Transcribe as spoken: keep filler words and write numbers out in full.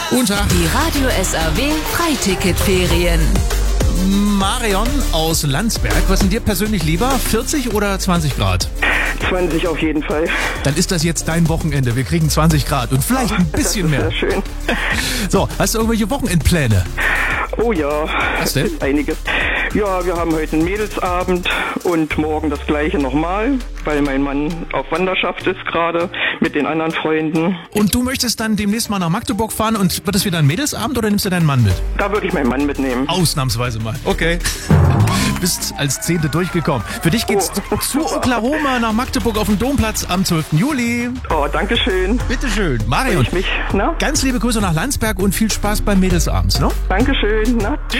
Guten Tag. Die Radio S R W Freiticketferien. Marion aus Landsberg. Was sind dir persönlich lieber? vierzig oder zwanzig Grad? zwanzig auf jeden Fall. Dann ist das jetzt dein Wochenende. Wir kriegen zwanzig Grad und vielleicht ein bisschen mehr. Sehr schön. So, hast du irgendwelche Wochenendpläne? Oh ja. Was denn? Einiges. Ja, wir haben heute einen Mädelsabend und morgen das gleiche nochmal, weil mein Mann auf Wanderschaft ist gerade mit den anderen Freunden. Und du möchtest dann demnächst mal nach Magdeburg fahren und wird das wieder ein Mädelsabend oder nimmst du deinen Mann mit? Da würde ich meinen Mann mitnehmen. Ausnahmsweise mal. Okay. Bist als Zehnte durchgekommen. Für dich geht's Oh. zu Oklahoma nach Magdeburg auf dem Domplatz am zwölften Juli. Oh, danke schön. Bitteschön. Marion, Ich mich, na? ganz liebe Grüße nach Landsberg und viel Spaß beim Mädelsabend, ne? Dankeschön, na?